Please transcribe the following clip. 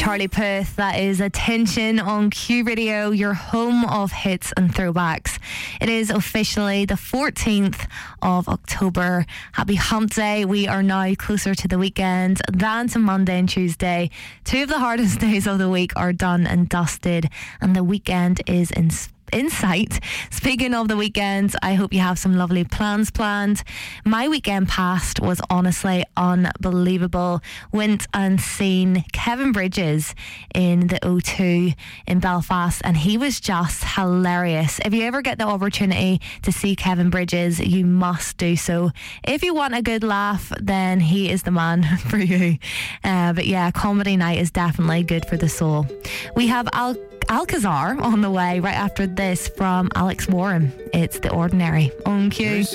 Charlie Puth, that is Attention on Q Radio, your home of hits and throwbacks. It is officially the 14th of October. Happy Hump Day. We are now closer to the weekend than to Monday and Tuesday. Two of the hardest days of the week are done and dusted, and the weekend is in sight. Speaking of the weekend, I hope you have some lovely plans planned. My weekend past was honestly unbelievable. Went and seen Kevin Bridges in the O2 in Belfast, and he was just hilarious. If you ever get the opportunity to see Kevin Bridges, you must do so. If you want a good laugh, then he is the man for you. But yeah, comedy night is definitely good for the soul. We have Alcazar on the way right after this from Alex Warren. It's The Ordinary on Q.